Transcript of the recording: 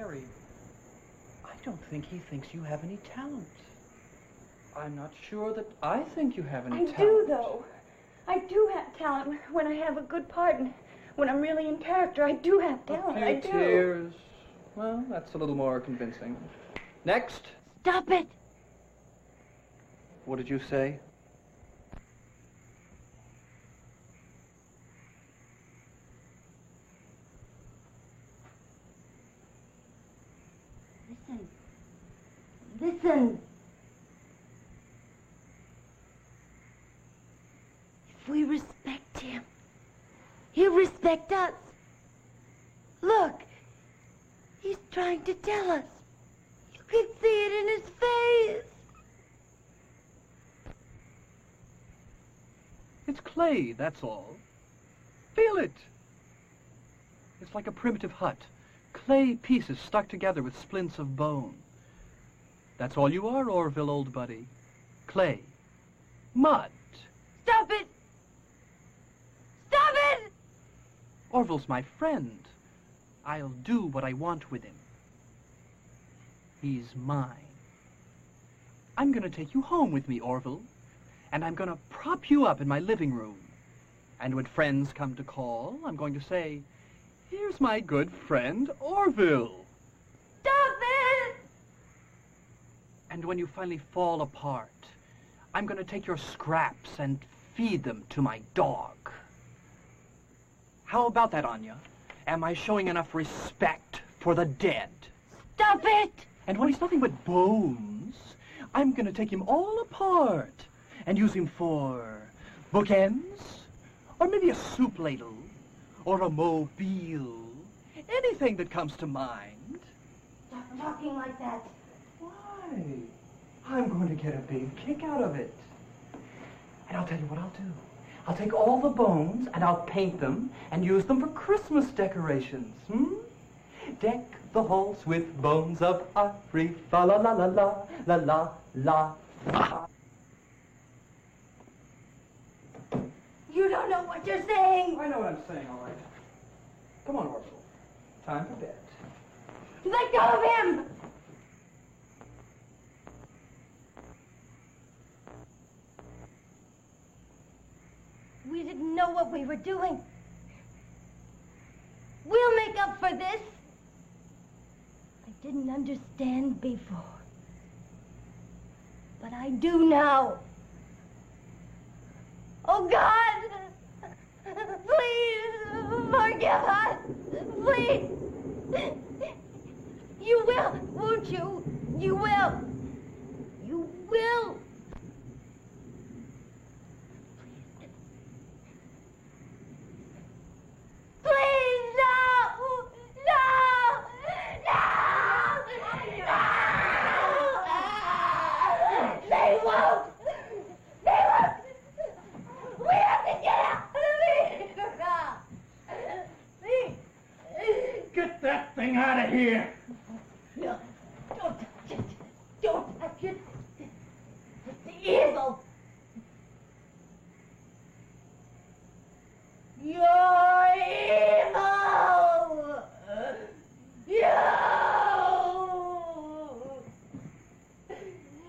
Harry, I don't think he thinks you have any talent. I'm not sure that I think you have any talent. I do, though. I do have talent when I have a good part and when I'm really in character. I do have talent. I do. Tears. Well, that's a little more convincing. Next. Stop it. What did you say? Listen. If we respect him, he'll respect us. Look, he's trying to tell us. You can see it in his face. It's clay, that's all. Feel it. It's like a primitive hut. Clay pieces stuck together with splints of bone. That's all you are, Orville, old buddy. Clay. Mud. Stop it! Stop it! Orville's my friend. I'll do what I want with him. He's mine. I'm going to take you home with me, Orville, and I'm going to prop you up in my living room. And when friends come to call, I'm going to say, "Here's my good friend, Orville." Stop it! And when you finally fall apart, I'm going to take your scraps and feed them to my dog. How about that, Anya? Am I showing enough respect for the dead? Stop it! And when he's nothing but bones, I'm going to take him all apart and use him for bookends, or maybe a soup ladle, or a mobile. Anything that comes to mind. Stop talking like that. Why? I'm going to get a big kick out of it. And I'll tell you what I'll do. I'll take all the bones and I'll paint them and use them for Christmas decorations. Deck the halls with bones of ivory. Fa la la la la la la la la. You don't know what you're saying. I know what I'm saying, all right. Come on, Orville. Time for bed. Let go of him! We didn't know what we were doing. We'll make up for this. I didn't understand before, but I do now. Oh, God! Please, forgive us! Please! You will, won't you? You will. You will. Please, no! No! No! No! They won't! They won't! We have to get out of here! Get that thing out of here!